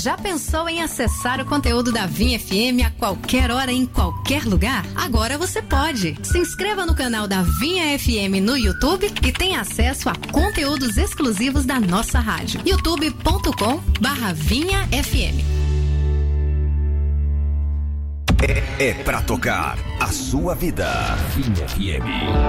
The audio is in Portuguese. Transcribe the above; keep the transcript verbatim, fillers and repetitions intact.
Já pensou em acessar o conteúdo da Vinha F M a qualquer hora, em qualquer lugar? Agora você pode. Se inscreva no canal da Vinha F M no YouTube e tenha acesso a conteúdos exclusivos da nossa rádio. youtube ponto com barra Vinha F M. É, é pra tocar a sua vida. Vinha F M.